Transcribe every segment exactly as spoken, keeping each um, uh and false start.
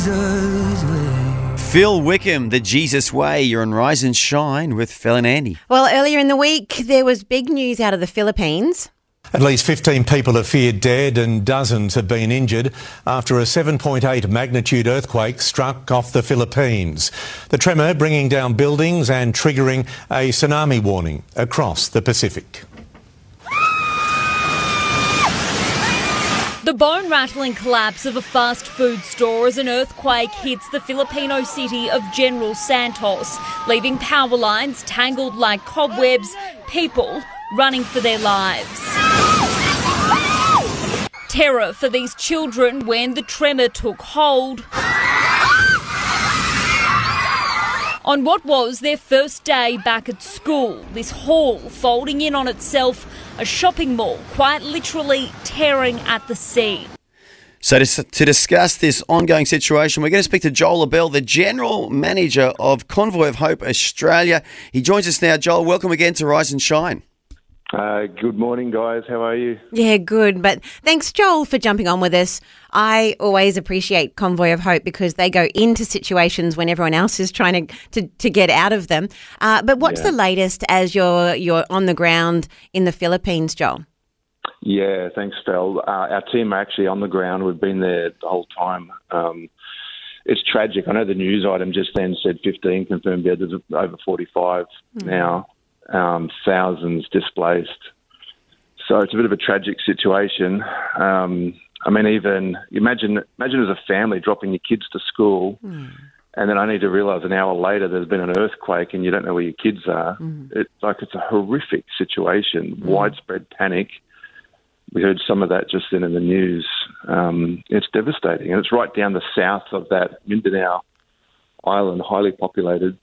Phil Wickham, The Jesus Way. You're on Rise and Shine with Phil and Andy. Well, earlier in the week, there was big news out of the Philippines. At least fifteen people are feared dead and dozens have been injured after a seven point eight magnitude earthquake struck off the Philippines. The tremor bringing down buildings and triggering a tsunami warning across the Pacific. The bone-rattling collapse of a fast food store as an earthquake hits the Filipino city of General Santos, leaving power lines tangled like cobwebs, people running for their lives. Terror for these children when the tremor took hold on what was their first day back at school. This hall folding in on itself, a shopping mall quite literally tearing at the seam. So to, to discuss this ongoing situation, we're going to speak to Joel Abell, the General Manager of Convoy of Hope Australia. He joins us now. Joel, welcome again to Rise and Shine. Uh, good morning, guys. How are you? Yeah, good. But thanks, Joel, for jumping on with us. I always appreciate Convoy of Hope because they go into situations when everyone else is trying to to, to get out of them. Uh, but what's Yeah. the latest as you're you're on the ground in the Philippines, Joel? Yeah, thanks, Phil. Uh, our team are actually on the ground. We've been there the whole time. Um, it's tragic. I know the news item just then said fifteen confirmed dead. There's over forty-five mm. now. Um, thousands displaced. So it's a bit of a tragic situation. Um, I mean, even imagine imagine as a family dropping your kids to school mm. and then only to realise an hour later there's been an earthquake and you don't know where your kids are. Mm. It's like it's a horrific situation, mm. widespread panic. We heard some of that just then in the news. Um, it's devastating, and it's right down the south of that Mindanao island, highly populated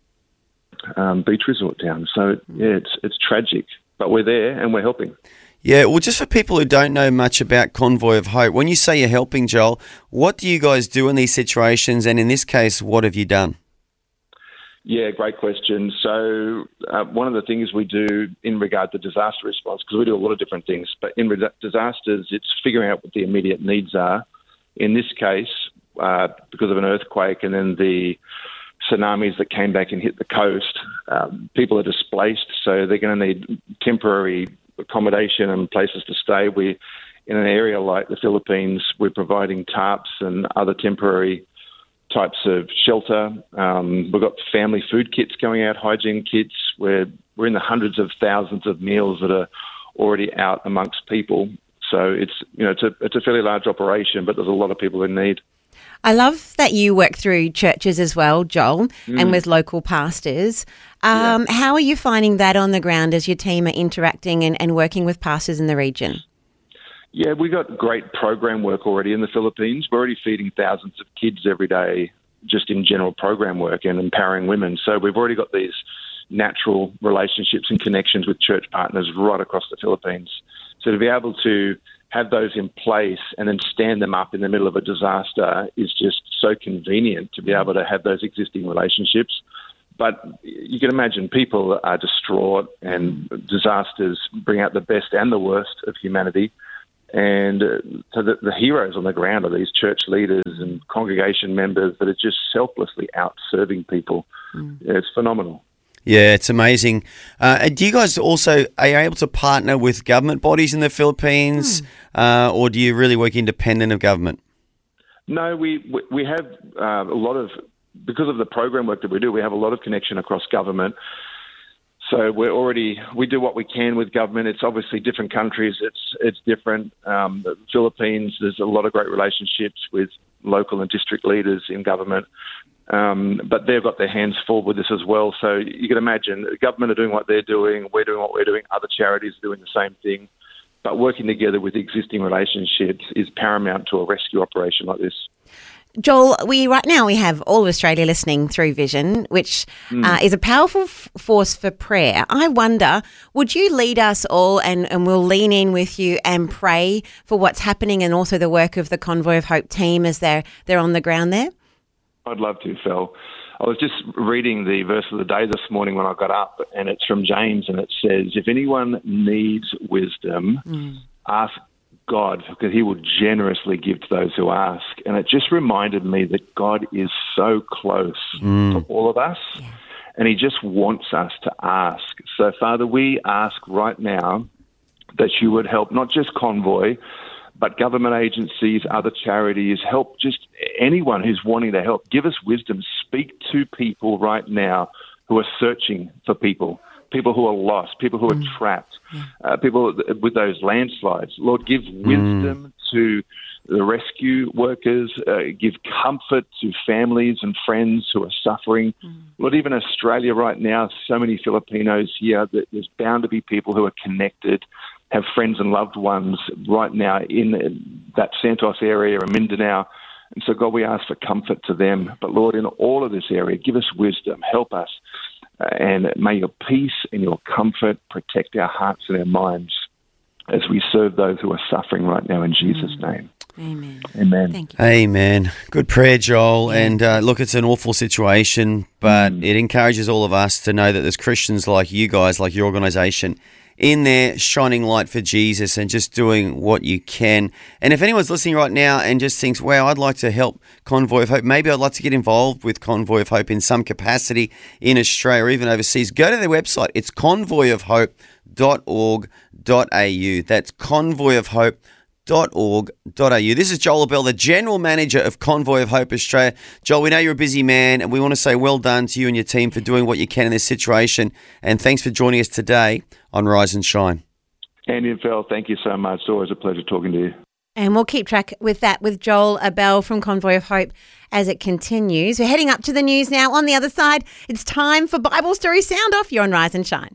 Um, beach resort town. So, yeah, it's it's tragic, but we're there and we're helping. Yeah, well, just for people who don't know much about Convoy of Hope, when you say you're helping, Joel, what do you guys do in these situations? And in this case, what have you done? Yeah, great question. So uh, one of the things we do in regard to disaster response, because we do a lot of different things, but in re- disasters, it's figuring out what the immediate needs are. In this case, uh, because of an earthquake and then the tsunamis that came back and hit the coast, um, people are displaced, so they're going to need temporary accommodation and places to stay. We, in an area like the Philippines, we're providing tarps and other temporary types of shelter. Um, we've got family food kits going out, hygiene kits. We're, we're in the hundreds of thousands of meals that are already out amongst people. So it's, you know, it's a, it's a fairly large operation, but there's a lot of people in need. I love that you work through churches as well, Joel, mm. and with local pastors. Um, yeah. How are you finding that on the ground as your team are interacting and, and working with pastors in the region? Yeah, we got great program work already in the Philippines. We're already feeding thousands of kids every day just in general program work and empowering women. So we've already got these natural relationships and connections with church partners right across the Philippines. So to be able to have those in place and then stand them up in the middle of a disaster is just so convenient to be able to have those existing relationships. But you can imagine people are distraught and disasters bring out the best and the worst of humanity. And uh, so the, the heroes on the ground are these church leaders and congregation members that are just selflessly out serving people. Mm. Yeah, it's phenomenal. Yeah, it's amazing. Uh, do you guys also, are you able to partner with government bodies in the Philippines, hmm. uh, or do you really work independent of government? No, we we have uh, a lot of, because of the program work that we do, we have a lot of connection across government. So we're already, we do what we can with government. It's obviously different countries. It's it's different. Um, the Philippines, there's a lot of great relationships with local and district leaders in government. Um, but they've got their hands full with this as well. So you can imagine the government are doing what they're doing, we're doing what we're doing, other charities are doing the same thing. But working together with existing relationships is paramount to a rescue operation like this. Joel, we right now we have all of Australia listening through Vision, which mm. uh, is a powerful f- force for prayer. I wonder, would you lead us all, and, and we'll lean in with you and pray for what's happening and also the work of the Convoy of Hope team as they're they're on the ground there? I'd love to, Phil. I was just reading the verse of the day this morning when I got up, and it's from James, and it says, if anyone needs wisdom, mm. ask God, because he will generously give to those who ask. And it just reminded me that God is so close mm. to all of us, yeah. and he just wants us to ask. So, Father, we ask right now that you would help not just Convoy, but government agencies, other charities, help just anyone who's wanting to help. Give us wisdom. Speak to people right now who are searching for people, people who are lost, people who are mm. trapped, yeah. uh, people with those landslides. Lord, give wisdom mm. to the rescue workers, uh, give comfort to families and friends who are suffering. Mm. Lord, even Australia right now, so many Filipinos here, that there's bound to be people who are connected, have friends and loved ones right now in that Santos area or Mindanao. And so, God, we ask for comfort to them. But, Lord, in all of this area, give us wisdom, help us, uh, and may your peace and your comfort protect our hearts and our minds as we serve those who are suffering right now in Jesus' mm. name. Amen. Amen. Thank you. Amen. Good prayer, Joel. Yeah. And uh, look, it's an awful situation, but mm. it encourages all of us to know that there's Christians like you guys, like your organisation, in there shining light for Jesus and just doing what you can. And if anyone's listening right now and just thinks, wow, I'd like to help Convoy of Hope, maybe I'd like to get involved with Convoy of Hope in some capacity in Australia or even overseas, go to their website. It's convoy of hope dot org dot a u. That's convoy of hope dot org dot a u. This is Joel Abell, the General Manager of Convoy of Hope Australia. Joel, we know you're a busy man, and we want to say well done to you and your team for doing what you can in this situation. And thanks for joining us today on Rise and Shine. Andy and Phil, thank you so much. It's always a pleasure talking to you. And we'll keep track with that with Joel Abell from Convoy of Hope as it continues. We're heading up to the news now. On the other side, it's time for Bible Story Sound Off. You're on Rise and Shine.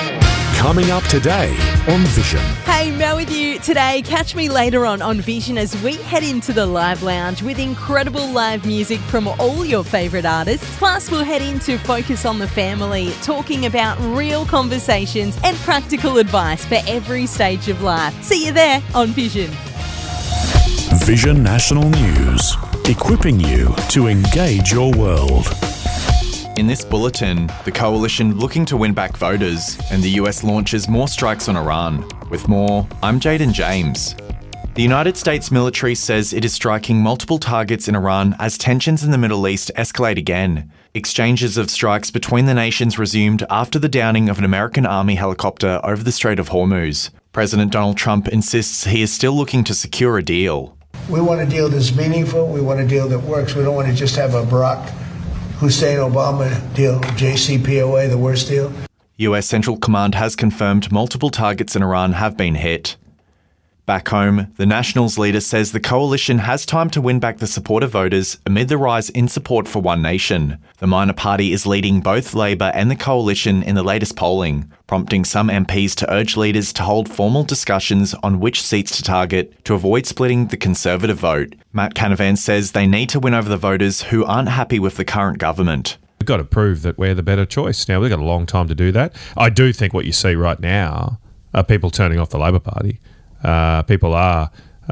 Coming up today on Vision. Hey, Mel with you today. Catch me later on on Vision as we head into the live lounge with incredible live music from all your favourite artists. Plus, we'll head into Focus on the Family, talking about real conversations and practical advice for every stage of life. See you there on Vision. Vision National News, equipping you to engage your world. In this bulletin, the coalition looking to win back voters, and the U S launches more strikes on Iran. With more, I'm Jaden James. The United States military says it is striking multiple targets in Iran as tensions in the Middle East escalate again. Exchanges of strikes between the nations resumed after the downing of an American Army helicopter over the Strait of Hormuz. President Donald Trump insists he is still looking to secure a deal. We want a deal that's meaningful. We want a deal that works. We don't want to just have a Barack Hussein Obama deal, J C P O A, the worst deal. U S Central Command has confirmed multiple targets in Iran have been hit. Back home, the Nationals leader says the coalition has time to win back the support of voters amid the rise in support for One Nation. The minor party is leading both Labor and the coalition in the latest polling, prompting some M Ps to urge leaders to hold formal discussions on which seats to target to avoid splitting the Conservative vote. Matt Canavan says they need to win over the voters who aren't happy with the current government. We've got to prove that we're the better choice. Now, we've got a long time to do that. I do think what you see right now are people turning off the Labor Party. Uh, people are uh,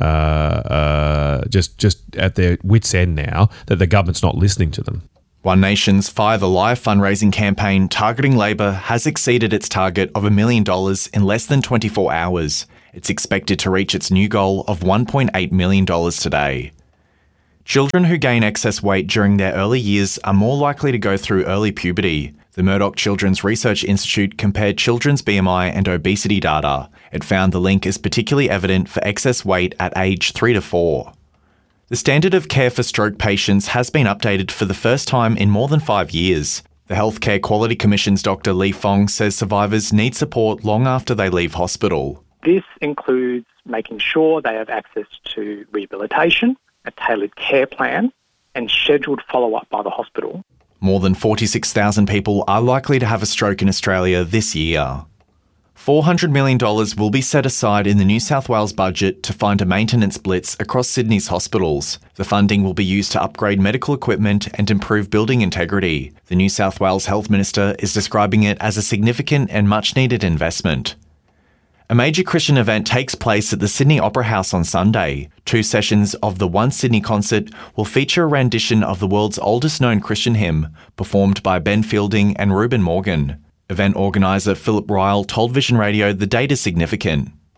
uh, just just at their wits' end now that the government's not listening to them. One Nation's Fire the Lie fundraising campaign targeting Labor has exceeded its target of a million dollars in less than twenty-four hours. It's expected to reach its new goal of one point eight million dollars today. Children who gain excess weight during their early years are more likely to go through early puberty. The Murdoch Children's Research Institute compared children's B M I and obesity data. It found the link is particularly evident for excess weight at age three to four. The standard of care for stroke patients has been updated for the first time in more than five years. The Healthcare Quality Commission's Doctor Li Fong says survivors need support long after they leave hospital. This includes making sure they have access to rehabilitation, a tailored care plan, and scheduled follow-up by the hospital. More than forty-six thousand people are likely to have a stroke in Australia this year. four hundred million dollars will be set aside in the New South Wales budget to fund a maintenance blitz across Sydney's hospitals. The funding will be used to upgrade medical equipment and improve building integrity. The New South Wales Health Minister is describing it as a significant and much-needed investment. A major Christian event takes place at the Sydney Opera House on Sunday. Two sessions of the One Sydney concert will feature a rendition of the world's oldest known Christian hymn, performed by Ben Fielding and Reuben Morgan. Event organiser Philip Ryle told Vision Radio the date is significant.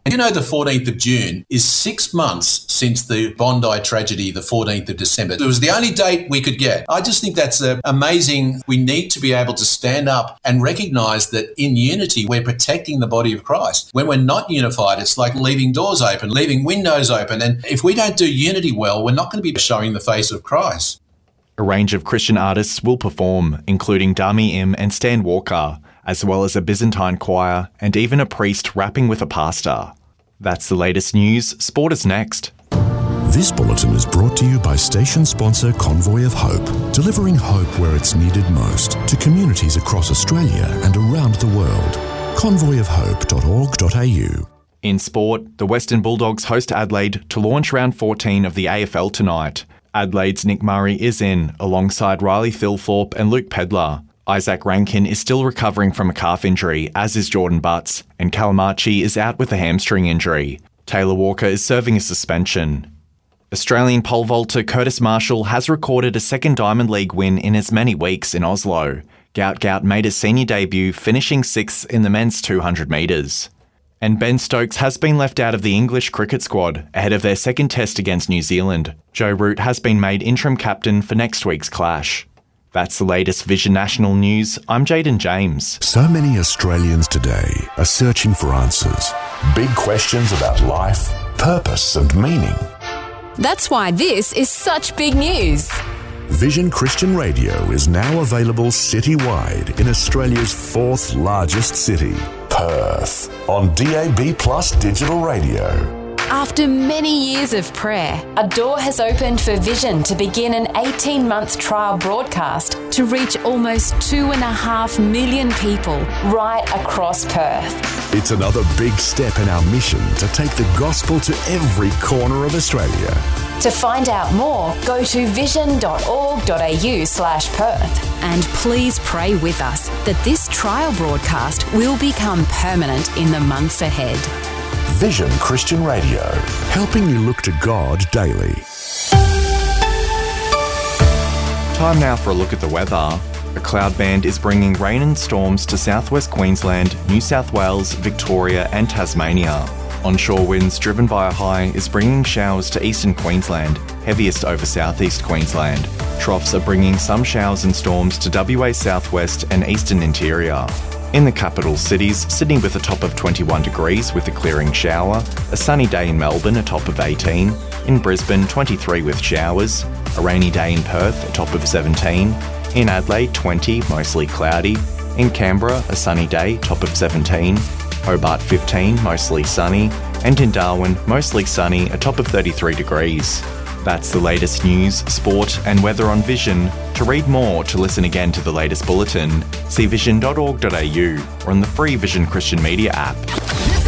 And you know, the fourteenth of June is six months since the Bondi tragedy, the fourteenth of December. It was the only date we could get. I just think that's uh, amazing. We need to be able to stand up and recognise that in unity, we're protecting the body of Christ. When we're not unified, it's like leaving doors open, leaving windows open. And if we don't do unity well, we're not going to be showing the face of Christ. A range of Christian artists will perform, including Dami Im and Stan Walker, as well as a Byzantine choir and even a priest rapping with a pastor. That's the latest news. Sport is next. This bulletin is brought to you by station sponsor Convoy of Hope, delivering hope where it's needed most to communities across Australia and around the world. convoy of hope dot org dot a u. In sport, the Western Bulldogs host Adelaide to launch round fourteen of the A F L tonight. Adelaide's Nick Murray is in, alongside Riley Thilthorpe and Luke Pedlar. Isaac Rankin is still recovering from a calf injury, as is Jordan Butts, and Calamachi is out with a hamstring injury. Taylor Walker is serving a suspension. Australian pole vaulter Curtis Marshall has recorded a second Diamond League win in as many weeks in Oslo. Gout Gout made his senior debut, finishing sixth in the men's two hundred metres. And Ben Stokes has been left out of the English cricket squad ahead of their second test against New Zealand. Joe Root has been made interim captain for next week's clash. That's the latest Vision National News. I'm Jaden James. So many Australians today are searching for answers. Big questions about life, purpose and meaning. That's why this is such big news. Vision Christian Radio is now available citywide in Australia's fourth largest city, Perth, on D A B Plus digital radio. After many years of prayer, a door has opened for Vision to begin an eighteen-month trial broadcast to reach almost two and a half million people right across Perth. It's another big step in our mission to take the gospel to every corner of Australia. To find out more, go to vision dot org dot a u slash Perth. And please pray with us that this trial broadcast will become permanent in the months ahead. Vision Christian Radio, helping you look to God daily. Time now for a look at the weather. A cloud band is bringing rain and storms to southwest Queensland, New South Wales, Victoria and Tasmania. Onshore winds driven by a high is bringing showers to eastern Queensland, heaviest over southeast Queensland. Troughs are bringing some showers and storms to W A southwest and eastern interior. In the capital cities, Sydney with a top of twenty-one degrees with a clearing shower, a sunny day in Melbourne, a top of eighteen, in Brisbane twenty-three with showers, a rainy day in Perth, a top of seventeen, in Adelaide twenty, mostly cloudy, in Canberra a sunny day, top of seventeen, Hobart fifteen, mostly sunny, and in Darwin mostly sunny, a top of thirty-three degrees. That's the latest news, sport and weather on Vision. To read more, to listen again to the latest bulletin, see vision dot org dot a u or on the free Vision Christian Media app.